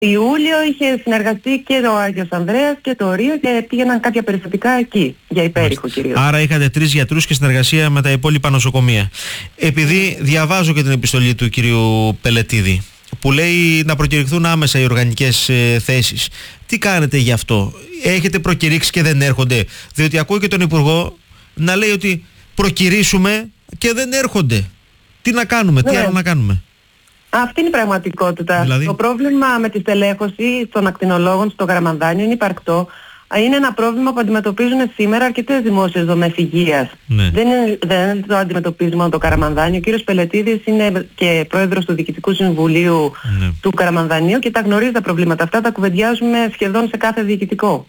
Ιούλιο είχε συνεργαστεί και ο Άγιος Ανδρέας και το Ρίο και πήγαιναν κάποια περιστατικά εκεί, για υπέρηχο κυρίως. Άρα είχατε 3 γιατρούς και συνεργασία με τα υπόλοιπα νοσοκομεία. Επειδή διαβάζω και την επιστολή του κυρίου Πελετίδη, που λέει να προκηρυχθούν άμεσα οι οργανικές θέσεις. Τι κάνετε γι' αυτό? Έχετε προκηρύξει και δεν έρχονται? Διότι ακούω και τον Υπουργό να λέει ότι προκηρύσουμε και δεν έρχονται. Τι να κάνουμε, τι άλλο να κάνουμε? Αυτή είναι η πραγματικότητα. Δηλαδή? Το πρόβλημα με τη στελέχωση των ακτινολόγων στο Καραμανδάνιο είναι υπαρκτό. Είναι ένα πρόβλημα που αντιμετωπίζουν σήμερα αρκετές δημόσιες δομές υγείας. Ναι. Δεν το αντιμετωπίζει μόνο το Καραμανδάνιο. Ο κύριος Πελετίδης είναι και πρόεδρος του Διοικητικού Συμβουλίου του Καραμανδανίου και τα γνωρίζει τα προβλήματα αυτά, τα κουβεντιάζουμε σχεδόν σε κάθε διοικητικό.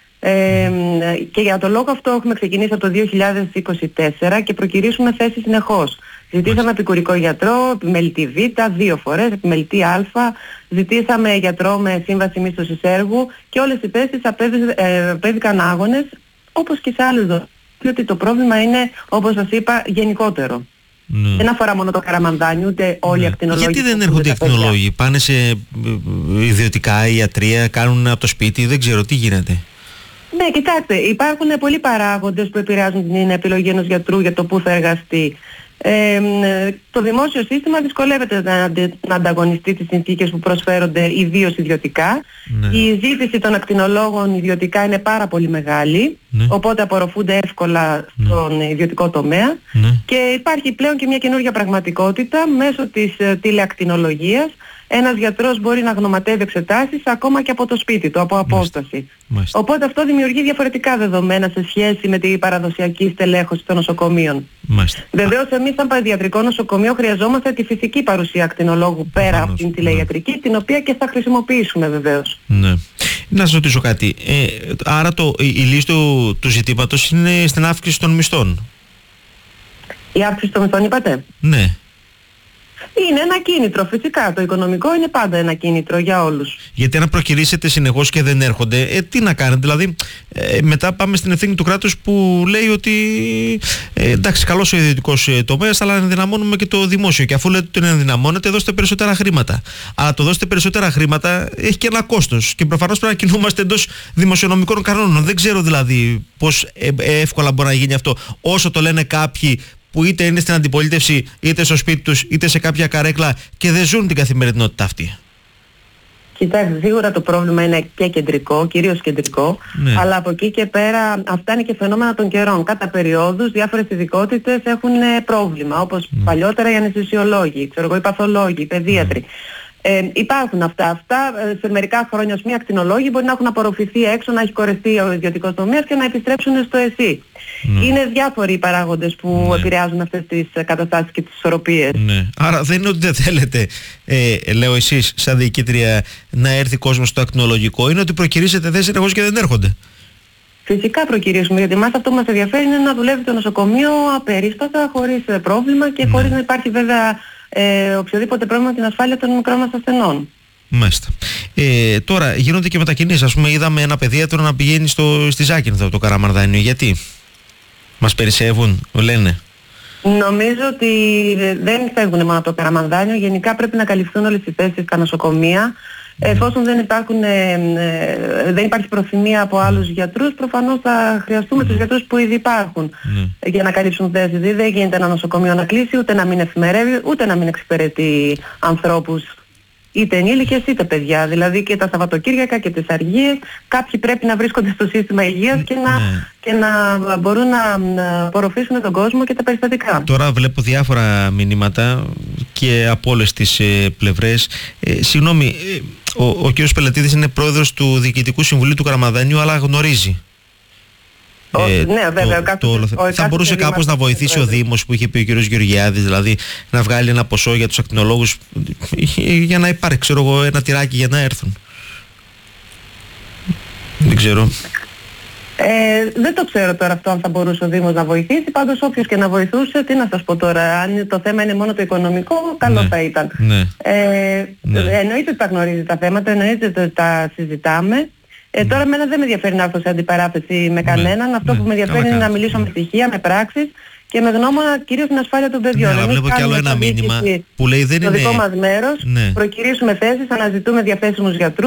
Και για τον λόγο αυτό έχουμε ξεκινήσει από το 2024 και προκηρύσουμε θέσεις συνεχώς. Ζητήσαμε επικουρικό γιατρό, επιμελητή Β, 2 φορές, επιμελητή Α, ζητήσαμε γιατρό με σύμβαση μίσθωσης έργου και όλες οι θέσεις απέδικαν άγονες, όπως και σε άλλες δομές, διότι το πρόβλημα είναι, όπως σας είπα, γενικότερο. Ναι. Δεν αφορά μόνο το Καραμανδάνιο, ούτε όλοι οι ακτινολόγοι. Γιατί δεν έρχονται οι ακτινολόγοι? Πάνε σε ιδιωτικά ιατρεία, κάνουν από το σπίτι, δεν ξέρω τι γίνεται. Ναι, κοιτάξτε, υπάρχουν πολλοί παράγοντες που επηρεάζουν την επιλογή ενός γιατρού για το πού θα εργαστεί. Το δημόσιο σύστημα δυσκολεύεται να ανταγωνιστεί τις συνθήκες που προσφέρονται ιδίως ιδιωτικά. Ναι. Η ζήτηση των ακτινολόγων ιδιωτικά είναι πάρα πολύ μεγάλη, οπότε απορροφούνται εύκολα στον ιδιωτικό τομέα. Και υπάρχει πλέον και μια καινούργια πραγματικότητα μέσω της τηλεακτινολογίας. Ένας γιατρός μπορεί να γνωματεύει εξετάσεις ακόμα και από το σπίτι του, από απόσταση. Μάλιστα. Οπότε αυτό δημιουργεί διαφορετικά δεδομένα σε σχέση με την παραδοσιακή στελέχωση των νοσοκομείων. Βεβαίως εμείς σαν παιδιατρικό νοσοκομείο χρειαζόμαστε τη φυσική παρουσία ακτινολόγου πέρα από την τηλεϊατρική, την οποία και θα χρησιμοποιήσουμε βεβαίως. Ναι. Να σας ρωτήσω κάτι. Άρα η λύση του ζητήματος είναι στην αύξηση των μισθών? Η αύξηση των μισθών είπατε? Ναι. Είναι ένα κίνητρο, φυσικά. Το οικονομικό είναι πάντα ένα κίνητρο για όλους. Γιατί αν προκηρύσετε συνεχώς και δεν έρχονται, τι να κάνετε? Δηλαδή, μετά πάμε στην ευθύνη του κράτους που λέει ότι εντάξει, καλός ο ιδιωτικός τομέας, αλλά ενδυναμώνουμε και το δημόσιο. Και αφού λέτε ότι τον ενδυναμώνετε, δώστε περισσότερα χρήματα. Αλλά το δώστε περισσότερα χρήματα έχει και ένα κόστος. Και προφανώς πρέπει να κινούμαστε εντός δημοσιονομικών κανόνων. Δεν ξέρω δηλαδή πώς εύκολα μπορεί να γίνει αυτό. Όσο το λένε κάποιοι που είτε είναι στην αντιπολίτευση, είτε στο σπίτι τους, είτε σε κάποια καρέκλα και δεν ζουν την καθημερινότητα αυτή. Κοιτάξτε, σίγουρα το πρόβλημα είναι και κεντρικό, κυρίως κεντρικό, αλλά από εκεί και πέρα αυτά είναι και φαινόμενα των καιρών. Κατά περιόδους διάφορες ειδικότητες έχουν πρόβλημα, όπως παλιότερα οι αναισθησιολόγοι, οι παθολόγοι, οι παιδίατροι. Υπάρχουν αυτά. Σε μερικά χρόνια ως μία ακτινολόγοι μπορεί να έχουν απορροφηθεί έξω, να έχει κορεστεί ο ιδιωτικός τομέας και να επιστρέψουν στο ΕΣΥ. Είναι διάφοροι οι παράγοντες που επηρεάζουν αυτές τις καταστάσεις και τις ισορροπίες. Άρα δεν είναι ότι δεν θέλετε, λέω εσείς σαν διοικήτρια, να έρθει κόσμος στο ακτινολογικό, είναι ότι προκηρύσσετε θέσεις συνεχώς και δεν έρχονται. Φυσικά προκυρήσουμε, γιατί μας αυτό που μας ενδιαφέρει είναι να δουλεύει το νοσοκομείο απερίσπαστα, χωρίς πρόβλημα και χωρίς να υπάρχει βέβαια οποιοδήποτε πρόβλημα με την ασφάλεια των μικρών μας ασθενών. Μάλιστα. Τώρα γίνονται και μετακινήσεις. Ας πούμε, είδαμε ένα παιδίατρο να πηγαίνει στη Ζάκυνθο από το Καραμανδάνιο. Γιατί? Μας περισσεύουν, λένε? Νομίζω ότι δεν φεύγουν μόνο από το Καραμανδάνιο. Γενικά πρέπει να καλυφθούν όλες οι θέσεις στα νοσοκομεία. Εφόσον δεν υπάρχει προθυμία από άλλους γιατρούς, προφανώς θα χρειαστούμε τους γιατρούς που ήδη υπάρχουν για να καλύψουν θέσεις. Δηλαδή δεν γίνεται ένα νοσοκομείο να κλείσει, ούτε να μην εφημερεύει, ούτε να μην εξυπηρετεί ανθρώπους, είτε ενήλικες είτε παιδιά. Δηλαδή και τα Σαββατοκύριακα και τις αργίες κάποιοι πρέπει να βρίσκονται στο σύστημα υγείας και να μπορούν να απορροφήσουν τον κόσμο και τα περιστατικά. Τώρα βλέπω διάφορα μηνύματα και από όλες τις πλευρές. Συγγνώμη, ο κ. Πελετίδης είναι πρόεδρος του Διοικητικού Συμβουλίου του Καραμανδανίου, αλλά γνωρίζει. Ναι, βέβαια. Θα μπορούσε κάπως να βοηθήσει ο Δήμος, που είχε πει ο κ. Γεωργιάδης, δηλαδή να βγάλει ένα ποσό για τους ακτινολόγους για να υπάρχει, ξέρω εγώ, ένα τυράκι για να έρθουν. Δεν ξέρω. Δεν το ξέρω τώρα αυτό αν θα μπορούσε ο Δήμος να βοηθήσει. Πάντως όποιος και να βοηθούσε, τι να σας πω τώρα, αν το θέμα είναι μόνο το οικονομικό, καλό θα ήταν. Εννοείται ότι τα γνωρίζει τα θέματα, εννοείται ότι τα συζητάμε. Τώρα εμένα δεν με ενδιαφέρει να έρθω σε αντιπαράθεση με κανέναν. Αυτό που με ενδιαφέρει είναι να μιλήσω με στοιχεία, με πράξεις και με γνώμονα κυρίως την ασφάλεια των παιδιών. Ναι, αλλά βλέπω κι άλλο ένα μήνυμα που λέει δεν είναι... Το δικό μας μέρος, προκυρήσουμε θέσεις, αναζητούμε διαθέσιμους γιατρούς.